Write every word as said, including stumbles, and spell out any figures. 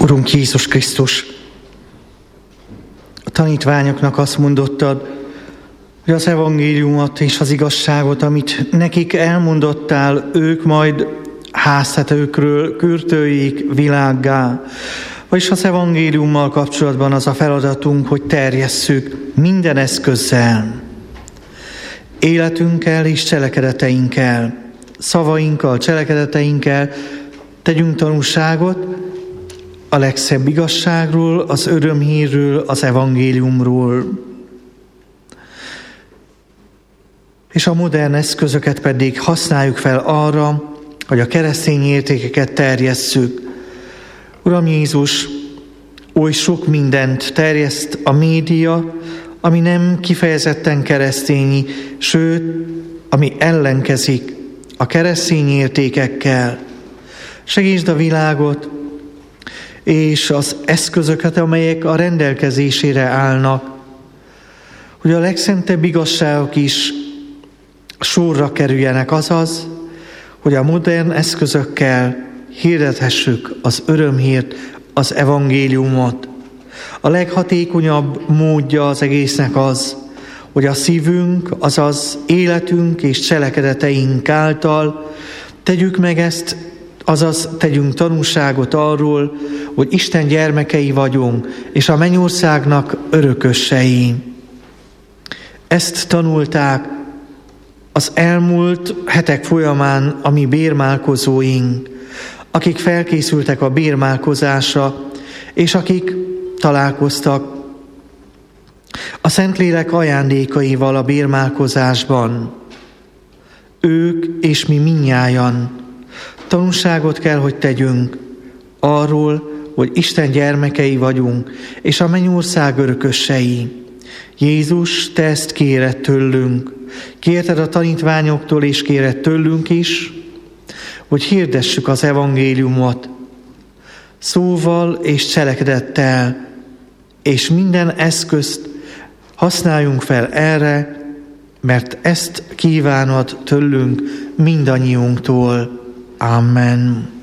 Urunk Jézus Krisztus, a tanítványoknak azt mondottad, hogy az evangéliumot és az igazságot, amit nekik elmondottál, ők majd háztetőkről kürtöljék világgá. Vagyis az evangéliummal kapcsolatban az a feladatunk, hogy terjesszük minden eszközzel, életünkkel és cselekedeteinkkel, szavainkkal, cselekedeteinkkel tegyünk tanúságot a legszebb igazságról, az örömhírről, az evangéliumról. És a modern eszközöket pedig használjuk fel arra, hogy a keresztény értékeket terjesszük. Uram Jézus, oly sok mindent terjeszt a média, ami nem kifejezetten keresztényi, sőt, ami ellenkezik a keresztény értékekkel. Segítsd a világot és az eszközöket, amelyek a rendelkezésére állnak, hogy a legszentebb igazságok is sorra kerüljenek, azaz, hogy a modern eszközökkel hirdethessük az örömhírt, az evangéliumot. A leghatékonyabb módja az egésznek az, hogy a szívünk, azaz életünk és cselekedeteink által tegyük meg ezt, azaz tegyünk tanúságot arról, hogy Isten gyermekei vagyunk, és a mennyországnak örökösei. Ezt tanulták az elmúlt hetek folyamán a mi bérmálkozóink, akik felkészültek a bérmálkozásra, és akik találkoztak a Szentlélek ajándékaival a bérmálkozásban. Ők és mi mindnyájan tanúságot kell, hogy tegyünk arról, hogy Isten gyermekei vagyunk, és a mennyország örökösei. Jézus, te ezt kéred tőlünk. Kérted a tanítványoktól, és kéred tőlünk is, hogy hirdessük az evangéliumot szóval és cselekedettel, és minden eszközt használjunk fel erre, mert ezt kívánod tőlünk mindannyiunktól. Amen.